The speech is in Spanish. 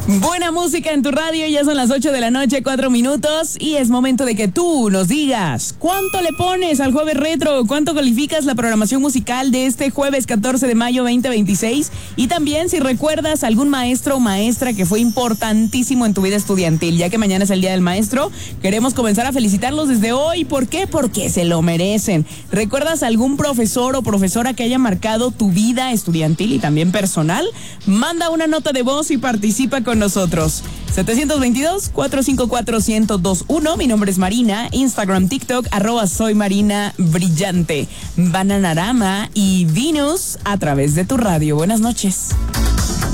Buena música en tu radio, ya son las 8 de la noche, 4 minutos, y es momento de que tú nos digas cuánto le pones al Jueves Retro, cuánto calificas la programación musical de este jueves 14 de mayo 2026, y también si recuerdas algún maestro o maestra que fue importantísimo en tu vida estudiantil, ya que mañana es el Día del Maestro, queremos comenzar a felicitarlos desde hoy. ¿Por qué? Porque se lo merecen. ¿Recuerdas algún profesor o profesora que haya marcado tu vida estudiantil y también personal? Manda una nota de voz y participa con nosotros. 722-454-1021. Mi nombre es Marina. Instagram, TikTok, @soymarinabrillante. Bananarama y Venus a través de tu radio. Buenas noches.